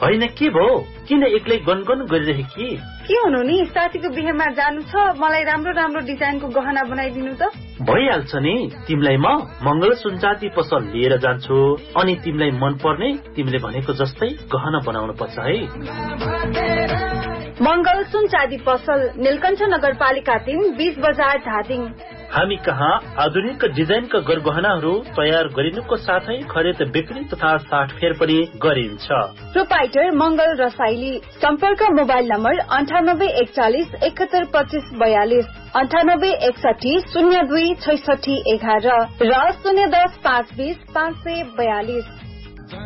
होइन के भो, किन एक्लै गनगन गरिरहेकी? के हुनु नि, साथीको बिहेमा जानु छ, मलाई राम्रो राम्रो डिजाइनको गहना बनाइदिनु त। भइहाल्छ नि, तिमीलाई म मंगल सुनचाँदी पसल लिएर जान्छु, अनि तिमीलाई मन पर्ने तिमीले भनेको जस्तै गहना बनाउनु पर्छ है। मंगल सुनचाँदी पसल, नीलकण्ठ नगरपालिका 3, 20 बजार, धादिङ। हामी कहाँ आधुनिक डिजाइनका गरगहनाहरू तयार गरिनुको साथै खरिद बिक्री तथा साटफेर पनि गरिन्छ। प्रोपाइटर मंगल रसाइली। सम्पर्क मोबाइल नम्बर 9841 7125 42, 9861 02 66 11 र 010 520 542।